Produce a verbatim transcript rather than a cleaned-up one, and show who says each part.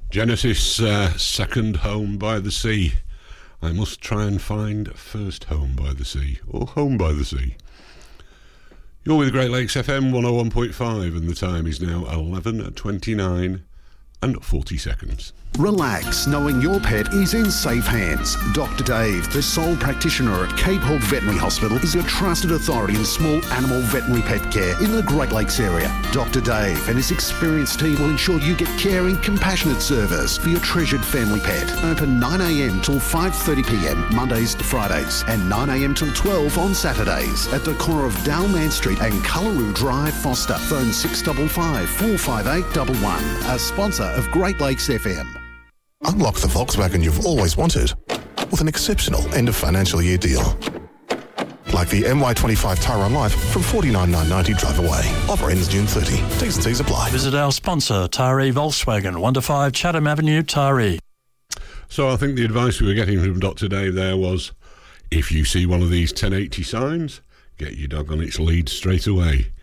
Speaker 1: Genesis, uh, second home by the sea. I must try and find first home by the sea, or home by the sea. You're with Great Lakes F M one oh one point five, and the time is now eleven twenty-nine and forty seconds.
Speaker 2: Relax, knowing your pet is in safe hands. Doctor Dave, the sole practitioner at Cape Hog Veterinary Hospital, is your trusted authority in small animal veterinary pet care in the Great Lakes area. Doctor Dave and his experienced team will ensure you get caring, compassionate service for your treasured family pet. Open nine a m till five thirty p m Mondays to Fridays, and nine a m till twelve on Saturdays at the corner of Dalman Street and Cullaroo Drive, Foster. Phone six five five, four five eight one one. A sponsor of Great Lakes F M.
Speaker 3: Unlock the Volkswagen you've always wanted with an exceptional end of financial year deal. Like the M Y twenty-five Tyrone Life from forty-nine thousand nine hundred ninety drive away. Offer ends June thirtieth. T's and C's apply.
Speaker 4: Visit our sponsor, Taree Volkswagen, one to five Chatham Avenue, Taree.
Speaker 1: So I think the advice we were getting from Doctor Dave there was, if you see one of these ten eighty signs, get your dog on its lead straight away.